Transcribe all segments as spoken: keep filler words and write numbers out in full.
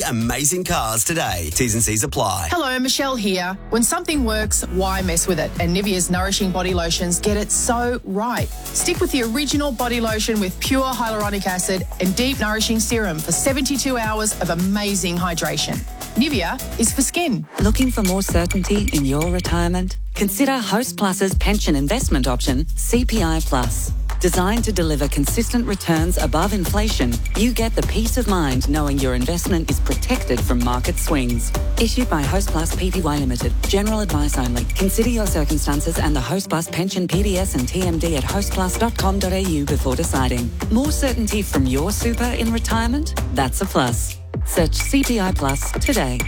amazing cars today. T's and C's apply. Hello, Michelle here. When something works, why mess with it? And Nivea's Nourishing Body Lotions get it so right. Stick with the original body lotion with pure hyaluronic acid and deep nourishing serum for seventy-two hours of amazing hydration. Nivea is for skin. Looking for more certainty in your retirement? Consider Host Plus's pension investment option, C P I Plus. Designed to deliver consistent returns above inflation, you get the peace of mind knowing your investment is protected from market swings. Issued by Host Plus Pty Limited. General advice only. Consider your circumstances and the Host Plus pension P D S and T M D at host plus dot com dot a u before deciding. More certainty from your super in retirement? That's a plus. Search C P I Plus today.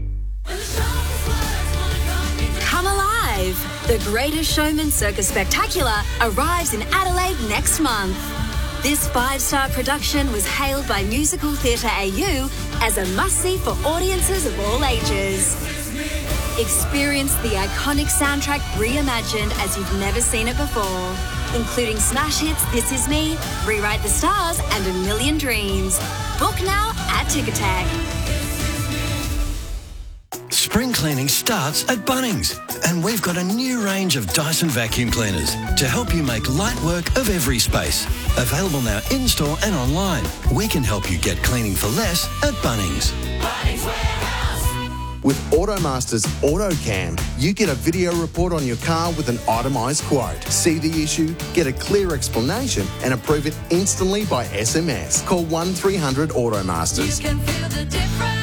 Come alive! The Greatest Showman Circus Spectacular arrives in Adelaide next month. This five-star production was hailed by Musical Theatre A U as a must-see for audiences of all ages. Experience the iconic soundtrack reimagined as you've never seen it before, including smash hits This Is Me, Rewrite the Stars and A Million Dreams. Book now at Ticketek. Spring cleaning starts at Bunnings, and we've got a new range of Dyson vacuum cleaners to help you make light work of every space. Available now in-store and online. We can help you get cleaning for less at Bunnings. Bunnings Warehouse. With Automasters AutoCam, you get a video report on your car with an itemised quote. See the issue, get a clear explanation and approve it instantly by S M S. Call one three hundred Automasters. You can feel the difference.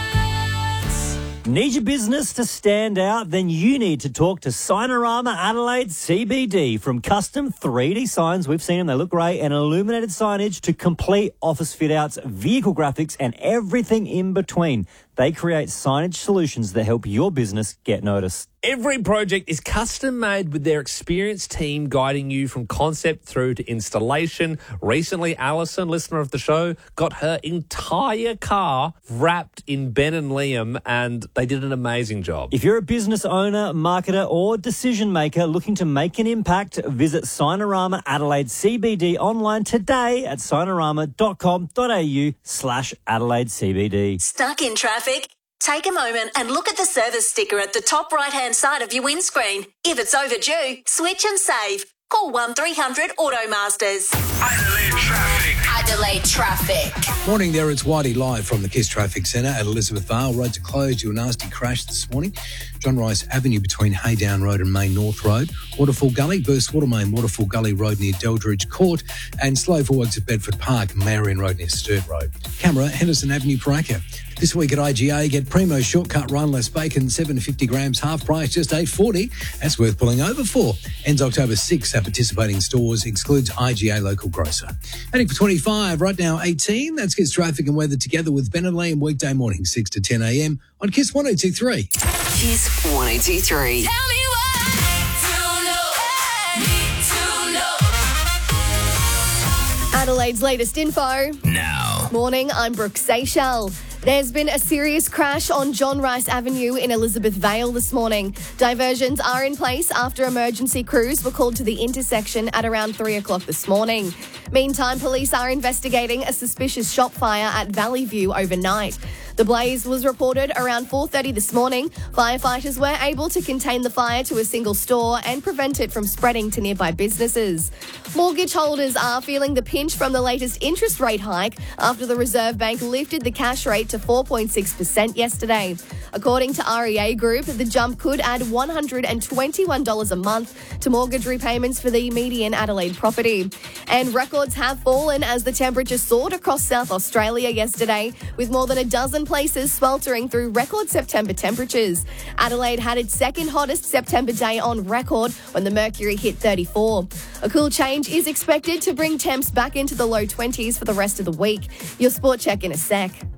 Need your business to stand out? Then you need to talk to Signarama Adelaide C B D. From custom three D signs, we've seen them, they look great, and illuminated signage to complete office fit-outs, vehicle graphics, and everything in between. They create signage solutions that help your business get noticed. Every project is custom made with their experienced team guiding you from concept through to installation. Recently, Alison, listener of the show, got her entire car wrapped in Ben and Liam, and they did an amazing job. If you're a business owner, marketer, or decision maker looking to make an impact, visit Signarama Adelaide C B D online today at signarama dot com dot a u slash Adelaide C B D. Stuck in traffic? Take a moment and look at the service sticker at the top right-hand side of your windscreen. If it's overdue, switch and save. Call one three hundred Automasters. Adelaide Traffic. Adelaide Traffic. Morning there, it's Whitey live from the Kiss Traffic Centre at Elizabeth Vale. Roads are closed due to a nasty crash this morning. John Rice Avenue between Haydown Road and Main North Road. Waterfall Gully, Burst Watermain, Waterfall Gully Road near Deldridge Court. And slow forwards at Bedford Park, Marion Road near Sturt Road. Camera, Henderson Avenue, Paraka. This week at I G A, get Primo Shortcut Run Less Bacon, seven fifty grams, half price, just eight forty. That's worth pulling over for. Ends October sixth at participating stores, excludes I G A local grocer. Heading for twenty-five, right now eighteen. That's Kiss Traffic and Weather together with Ben and Liam weekday morning, six to ten a m on Kiss one oh two three. Kiss one oh two three. Tell me what to know, need to know. Adelaide's latest info. Now. Morning, I'm Brooke Seychelles. There's been a serious crash on John Rice Avenue in Elizabeth Vale this morning. Diversions are in place after emergency crews were called to the intersection at around three o'clock this morning. Meantime, police are investigating a suspicious shop fire at Valley View overnight. The blaze was reported around four thirty this morning. Firefighters were able to contain the fire to a single store and prevent it from spreading to nearby businesses. Mortgage holders are feeling the pinch from the latest interest rate hike after the Reserve Bank lifted the cash rate to four point six percent yesterday. According to R E A Group, the jump could add one hundred twenty-one dollars a month to mortgage repayments for the median Adelaide property. And records have fallen as the temperature soared across South Australia yesterday, with more than a dozen places sweltering through record September temperatures. Adelaide had its second hottest September day on record when the mercury hit thirty-four. A cool change is expected to bring temps back into the low twenties for the rest of the week. Your sport check in a sec.